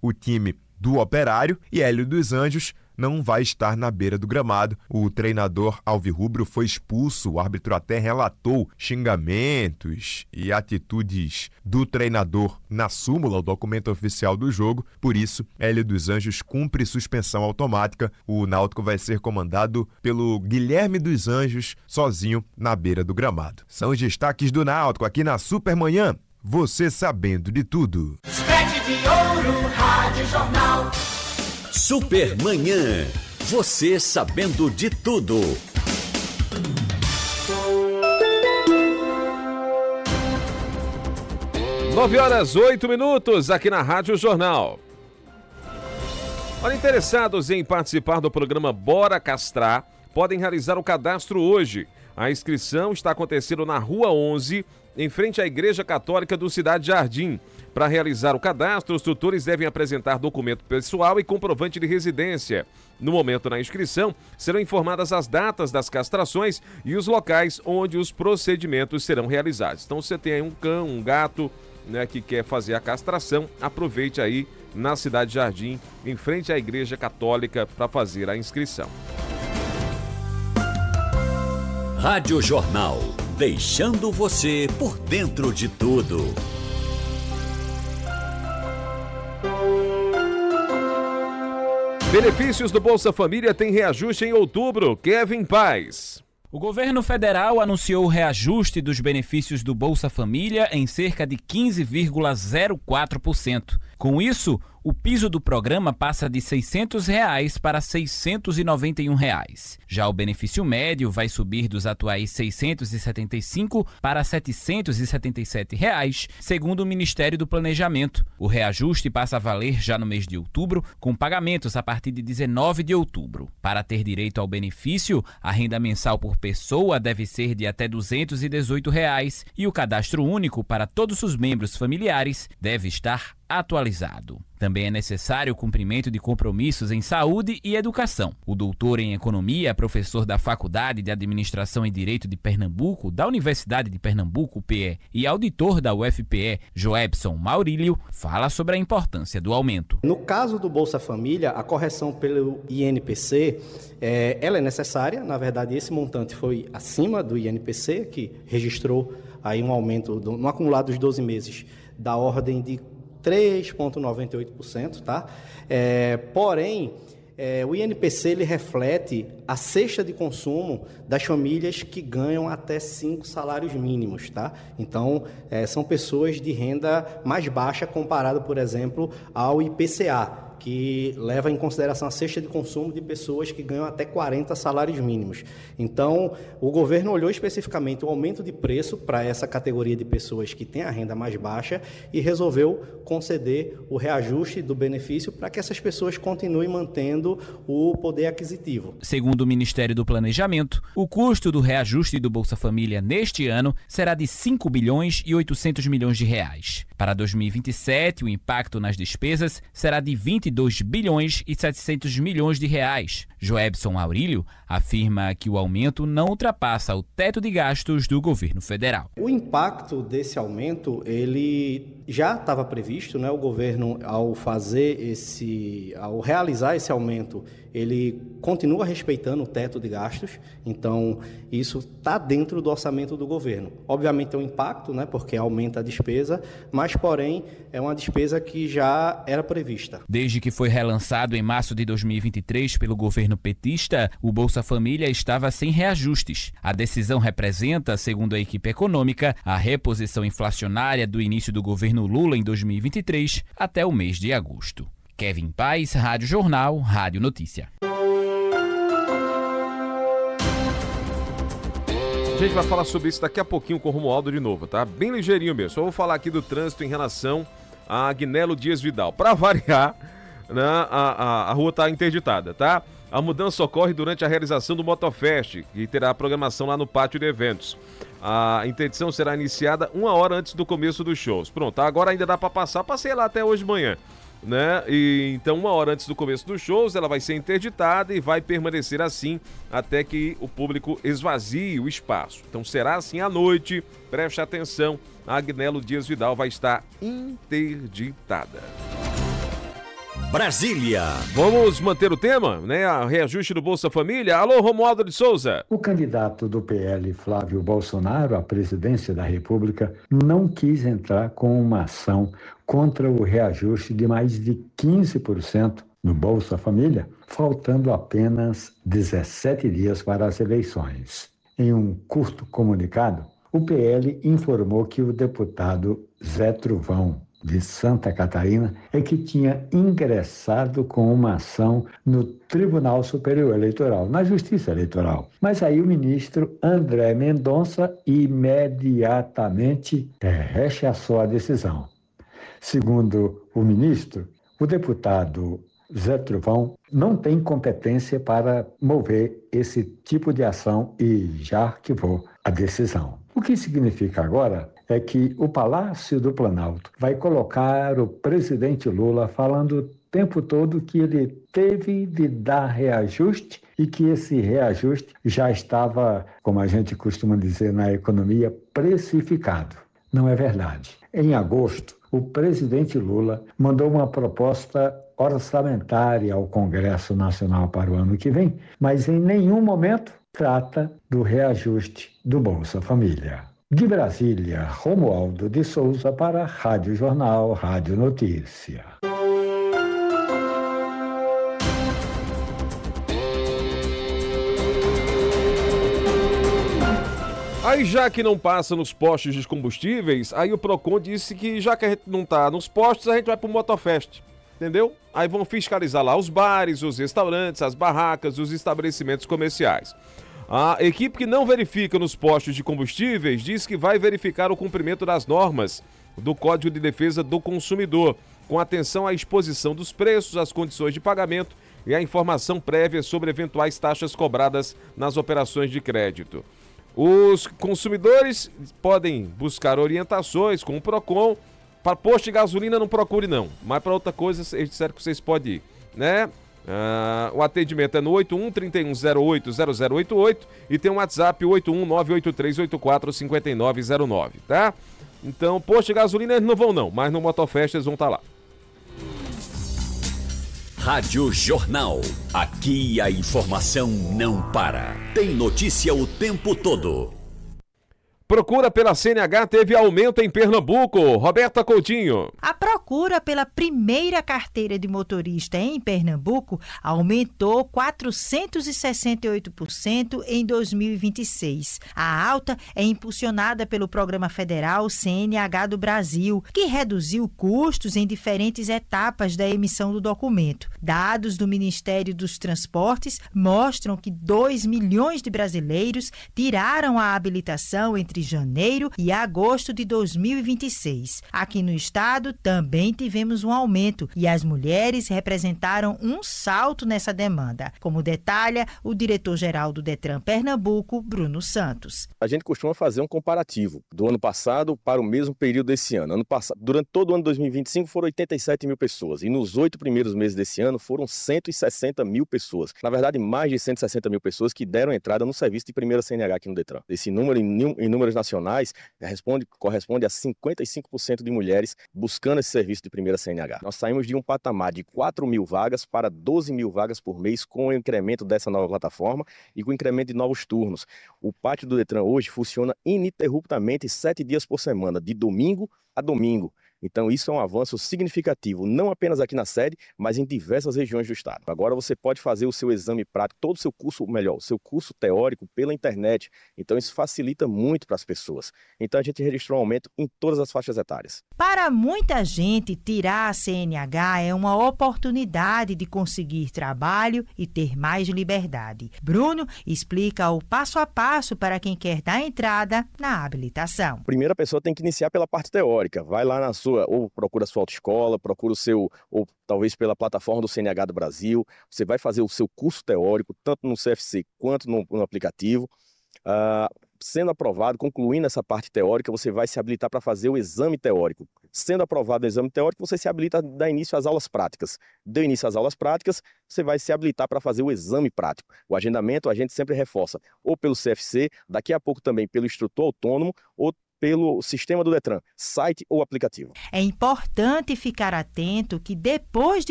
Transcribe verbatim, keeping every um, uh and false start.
o time do Operário e Hélio dos Anjos não vai estar na beira do gramado. O treinador alvirrubro foi expulso, o árbitro até relatou xingamentos e atitudes do treinador na súmula, o documento oficial do jogo. Por isso, Hélio dos Anjos cumpre suspensão automática. O Náutico vai ser comandado pelo Guilherme dos Anjos, sozinho na beira do gramado. São os destaques do Náutico aqui na Supermanhã. Você sabendo de tudo. Sete de ouro, Rádio Jornal. Supermanhã. Você sabendo de tudo. Nove horas, oito minutos, aqui na Rádio Jornal. Olha, interessados em participar do programa Bora Castrar, podem realizar o cadastro hoje. A inscrição está acontecendo na Rua onze, em frente à Igreja Católica do Cidade Jardim. Para realizar o cadastro, os tutores devem apresentar documento pessoal e comprovante de residência. No momento da inscrição, serão informadas as datas das castrações e os locais onde os procedimentos serão realizados. Então, você tem aí um cão, um gato, né, que quer fazer a castração, aproveite aí na Cidade Jardim, em frente à Igreja Católica, para fazer a inscrição. Rádio Jornal, deixando você por dentro de tudo. Benefícios do Bolsa Família têm reajuste em outubro. Kevin Paz. O governo federal anunciou o reajuste dos benefícios do Bolsa Família em cerca de quinze vírgula zero quatro por cento. Com isso, o piso do programa passa de seiscentos reais para seiscentos e noventa e um reais. Já o benefício médio vai subir dos atuais seiscentos e setenta e cinco para setecentos e setenta e sete reais, segundo o Ministério do Planejamento. O reajuste passa a valer já no mês de outubro, com pagamentos a partir de dezenove de outubro. Para ter direito ao benefício, a renda mensal por pessoa deve ser de até duzentos e dezoito reais e o cadastro único para todos os membros familiares deve estar atualizado. Também é necessário o cumprimento de compromissos em saúde e educação. O doutor em economia, professor da Faculdade de Administração e Direito de Pernambuco, da Universidade de Pernambuco, U P E, e auditor da U F P E, Joebson Maurílio, fala sobre a importância do aumento. No caso do Bolsa Família, a correção pelo I N P C, é, ela é necessária. Na verdade, esse montante foi acima do I N P C, que registrou aí um aumento do, no acumulado dos doze meses da ordem de três vírgula noventa e oito por cento, tá? É, porém, é, o I N P C ele reflete a cesta de consumo das famílias que ganham até cinco salários mínimos, tá? Então, é, são pessoas de renda mais baixa comparado, por exemplo, ao I P C A, que leva em consideração a cesta de consumo de pessoas que ganham até quarenta salários mínimos. Então, o governo olhou especificamente o aumento de preço para essa categoria de pessoas que têm a renda mais baixa e resolveu conceder o reajuste do benefício para que essas pessoas continuem mantendo o poder aquisitivo. Segundo o Ministério do Planejamento, o custo do reajuste do Bolsa Família neste ano será de cinco bilhões e oitocentos milhões de reais. Para dois mil e vinte e sete, o impacto nas despesas será de vinte e dois bilhões e setecentos milhões de reais. Joebson Maurílio afirma que o aumento não ultrapassa o teto de gastos do governo federal. O impacto desse aumento, ele já estava previsto, né? O governo, ao fazer esse, ao realizar esse aumento, ele continua respeitando o teto de gastos, então isso está dentro do orçamento do governo. Obviamente tem um impacto, né? Porque aumenta a despesa, mas porém é uma despesa que já era prevista. Desde que foi relançado em março de dois mil e vinte e três pelo governo petista, o Bolsa Família estava sem reajustes. A decisão representa, segundo a equipe econômica, a reposição inflacionária do início do governo Lula em dois mil e vinte e três até o mês de agosto. Kevin Paz, Rádio Jornal, Rádio Notícia. A gente vai falar sobre isso daqui a pouquinho com o Romualdo de novo, tá? Bem ligeirinho mesmo. Só vou falar aqui do trânsito em relação a Agnello Dias Vidal. Para variar, né, a, a, a rua está interditada, tá? A mudança ocorre durante a realização do Motofest, que terá a programação lá no pátio de eventos. A interdição será iniciada uma hora antes do começo dos shows. Pronto, agora ainda dá para passar. Passei lá até hoje de manhã, né? E então, uma hora antes do começo dos shows, ela vai ser interditada e vai permanecer assim até que o público esvazie o espaço. Então, será assim à noite. Preste atenção, a Agnello Dias Vidal vai estar interditada. Brasília. Vamos manter o tema, né? A reajuste do Bolsa Família. Alô, Romualdo de Souza. O candidato do P L, Flávio Bolsonaro, à presidência da República, não quis entrar com uma ação contra o reajuste de mais de quinze por cento no Bolsa Família, faltando apenas dezessete dias para as eleições. Em um curto comunicado, o P L informou que o deputado Zé Trovão, de Santa Catarina, é que tinha ingressado com uma ação no Tribunal Superior Eleitoral, na Justiça Eleitoral. Mas aí o ministro André Mendonça imediatamente é, rechaçou a decisão. Segundo o ministro, o deputado Zé Trovão não tem competência para mover esse tipo de ação e já arquivou a decisão. O que significa agora é que o Palácio do Planalto vai colocar o presidente Lula falando o tempo todo que ele teve de dar reajuste e que esse reajuste já estava, como a gente costuma dizer na economia, precificado. Não é verdade. Em agosto, o presidente Lula mandou uma proposta orçamentária ao Congresso Nacional para o ano que vem, mas em nenhum momento trata do reajuste do Bolsa Família. De Brasília, Romualdo de Souza para a Rádio Jornal, Rádio Notícia. Aí já que não passa nos postos de combustíveis, aí o Procon disse que já que a gente não tá nos postos, a gente vai pro Motofest, entendeu? Aí vão fiscalizar lá os bares, os restaurantes, as barracas, os estabelecimentos comerciais. A equipe que não verifica nos postos de combustíveis diz que vai verificar o cumprimento das normas do Código de Defesa do Consumidor, com atenção à exposição dos preços, às condições de pagamento e à informação prévia sobre eventuais taxas cobradas nas operações de crédito. Os consumidores podem buscar orientações com o Procon. Para posto de gasolina não procure não, mas para outra coisa eles disseram que vocês podem ir, né? Ah, o atendimento é no oito um, trinta e um, zero oito, zero zero oito oito e tem um WhatsApp oito um, nove oito três oito quatro, cinco nove zero nove, tá? Então, posto de gasolina eles não vão não, mas no Motofest eles vão estar lá. Rádio Jornal. Aqui a informação não para. Tem notícia o tempo todo. Procura pela C N H teve aumento em Pernambuco. Roberta Coutinho. A procura pela primeira carteira de motorista em Pernambuco aumentou quatrocentos e sessenta e oito por cento em dois mil e vinte e seis. A alta é impulsionada pelo Programa Federal C N H do Brasil, que reduziu custos em diferentes etapas da emissão do documento. Dados do Ministério dos Transportes mostram que dois milhões de brasileiros tiraram a habilitação entre janeiro e agosto de dois mil e vinte e seis. Aqui no estado também tivemos um aumento e as mulheres representaram um salto nessa demanda, como detalha o diretor-geral do Detran Pernambuco, Bruno Santos. A gente costuma fazer um comparativo do ano passado para o mesmo período desse ano. ano passado, durante todo o ano de dois mil e vinte e cinco foram oitenta e sete mil pessoas e nos oito primeiros meses desse ano foram cento e sessenta mil pessoas. Na verdade, mais de cento e sessenta mil pessoas que deram entrada no serviço de primeira C N H aqui no Detran. Esse número, em, em números nacionais, responde, corresponde a cinquenta e cinco por cento de mulheres buscando esse serviço de primeira C N H. Nós saímos de um patamar de quatro mil vagas para doze mil vagas por mês com o incremento dessa nova plataforma e com o incremento de novos turnos. O pátio do Detran hoje funciona ininterruptamente sete dias por semana, de domingo a domingo. Então isso é um avanço significativo, não apenas aqui na sede, mas em diversas regiões do estado. Agora você pode fazer o seu exame prático, todo o seu curso, melhor, o seu curso teórico pela internet. Então isso facilita muito para as pessoas. Então a gente registrou um aumento em todas as faixas etárias. Para muita gente, tirar a C N H é uma oportunidade de conseguir trabalho e ter mais liberdade. Bruno explica o passo a passo para quem quer dar entrada na habilitação. A primeira pessoa tem que iniciar pela parte teórica. Vai lá na sua ou procura a sua autoescola, procura o seu, ou talvez pela plataforma do C N H do Brasil, você vai fazer o seu curso teórico, tanto no C F C quanto no, no aplicativo. Uh, sendo aprovado, concluindo essa parte teórica, você vai se habilitar para fazer o exame teórico. Sendo aprovado o exame teórico, você se habilita a dar início às aulas práticas. Deu início às aulas práticas, você vai se habilitar para fazer o exame prático. O agendamento a gente sempre reforça, ou pelo C F C, daqui a pouco também pelo instrutor autônomo, ou pelo sistema do Detran, site ou aplicativo. É importante ficar atento que depois de